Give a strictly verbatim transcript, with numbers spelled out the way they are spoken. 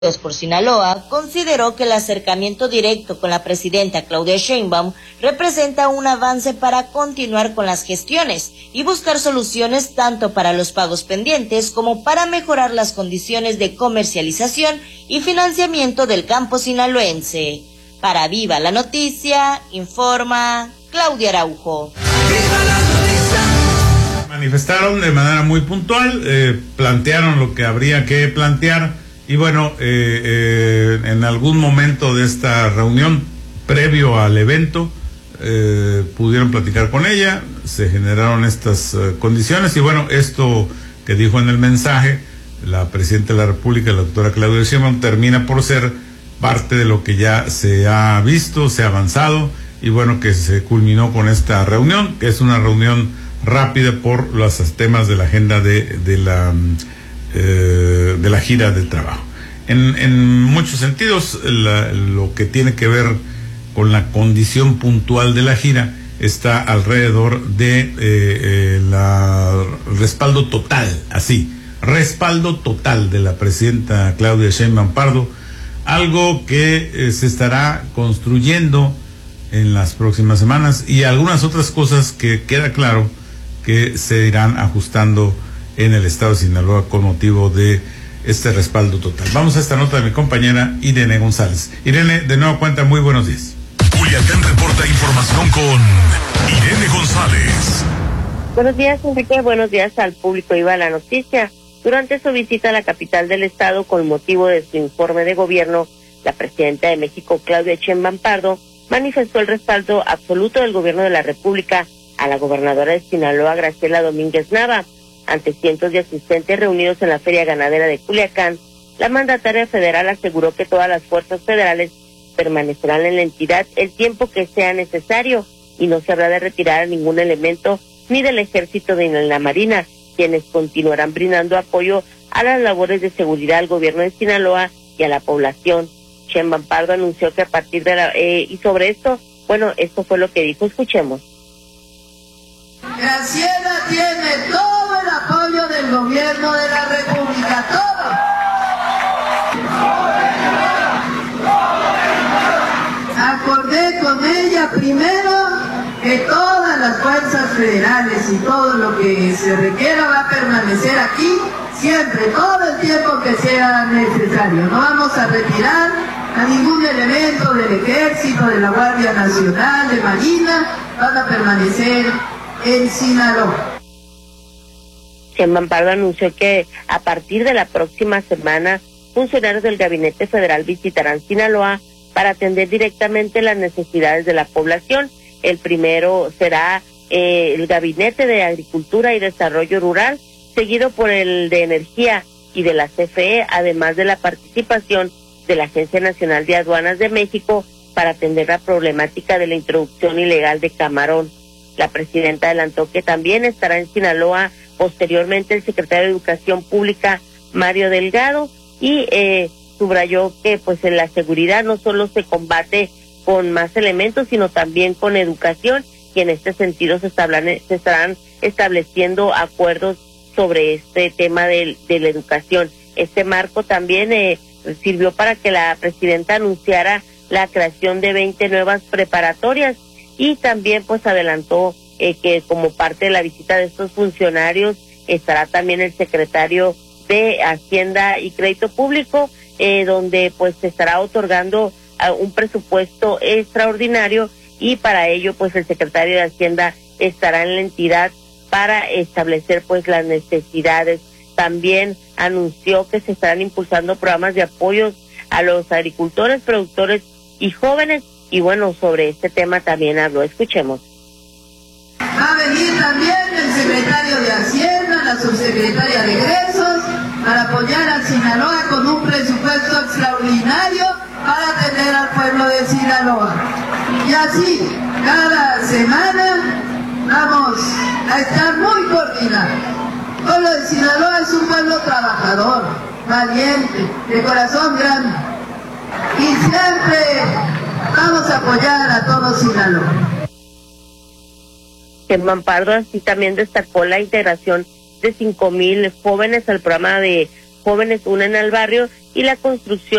por Sinaloa, consideró que el acercamiento directo con la presidenta Claudia Sheinbaum representa un avance para continuar con las gestiones y buscar soluciones tanto para los pagos pendientes como para mejorar las condiciones de comercialización y financiamiento del campo sinaloense. Para Viva la Noticia, informa Claudia Araujo. Manifestaron de manera muy puntual, eh, plantearon lo que habría que plantear. Y bueno, eh, eh, en algún momento de esta reunión, previo al evento, eh, pudieron platicar con ella, se generaron estas eh, condiciones y bueno, esto que dijo en el mensaje la Presidenta de la República, la doctora Claudia Sheinbaum, termina por ser parte de lo que ya se ha visto, se ha avanzado y bueno, que se culminó con esta reunión, que es una reunión rápida por los temas de la agenda de, de la... Eh, de la gira de trabajo. En, en muchos sentidos, la, lo que tiene que ver con la condición puntual de la gira está alrededor de eh, eh, la respaldo total, así, respaldo total de la presidenta Claudia Sheinbaum Pardo, algo que eh, se estará construyendo en las próximas semanas y algunas otras cosas que queda claro que se irán ajustando en el estado de Sinaloa con motivo de este respaldo total. Vamos a esta nota de mi compañera Irene González. Irene, de nuevo cuenta, muy buenos días. Culiacán reporta información con Irene González. Buenos días, Enrique. Buenos días al público. Iba la noticia. Durante su visita a la capital del estado con motivo de su informe de gobierno, la presidenta de México, Claudia Sheinbaum Pardo, manifestó el respaldo absoluto del gobierno de la República a la gobernadora de Sinaloa, Graciela Domínguez Nava. Ante cientos de asistentes reunidos en la Feria Ganadera de Culiacán, la mandataria federal aseguró que todas las fuerzas federales permanecerán en la entidad el tiempo que sea necesario y no se habrá de retirar a ningún elemento ni del ejército ni de la marina, quienes continuarán brindando apoyo a las labores de seguridad al gobierno de Sinaloa y a la población. Sheinbaum Pardo anunció que a partir de la... Eh, y sobre esto, bueno, esto fue lo que dijo, escuchemos. Graciela tiene todo el apoyo del gobierno de la República, todo. Acordé con ella primero que todas las fuerzas federales y todo lo que se requiera va a permanecer aquí siempre, todo el tiempo que sea necesario. No vamos a retirar a ningún elemento del Ejército, de la Guardia Nacional, de Marina, van a permanecer en Sinaloa. Sheinbaum Pardo anunció que a partir de la próxima semana, funcionarios del Gabinete Federal visitarán Sinaloa para atender directamente las necesidades de la población. El primero será eh, el Gabinete de Agricultura y Desarrollo Rural, seguido por el de Energía y de la C F E, además de la participación de la Agencia Nacional de Aduanas de México para atender la problemática de la introducción ilegal de camarón. La presidenta adelantó que también estará en Sinaloa posteriormente el secretario de Educación Pública, Mario Delgado, y eh, subrayó que pues en la seguridad no solo se combate con más elementos, sino también con educación, y en este sentido se, establan, se estarán estableciendo acuerdos sobre este tema de, de la educación. Este marco también eh, sirvió para que la presidenta anunciara la creación de veinte nuevas preparatorias, y también pues adelantó eh, que como parte de la visita de estos funcionarios estará también el secretario de Hacienda y Crédito Público, eh, donde pues se estará otorgando uh, un presupuesto extraordinario, y para ello pues el secretario de Hacienda estará en la entidad para establecer pues las necesidades. También anunció que se estarán impulsando programas de apoyos a los agricultores, productores y jóvenes. Y bueno, sobre este tema también habló. Escuchemos. Va a venir también el secretario de Hacienda, la subsecretaria de Egresos, para apoyar a Sinaloa con un presupuesto extraordinario para atender al pueblo de Sinaloa. Y así, cada semana vamos a estar muy coordinados. El pueblo de Sinaloa es un pueblo trabajador, valiente, de corazón grande. Y siempre vamos a apoyar a todo Sinaloa. Sheinbaum Pardo así también destacó la integración de cinco mil jóvenes al programa de jóvenes unen al barrio y la construcción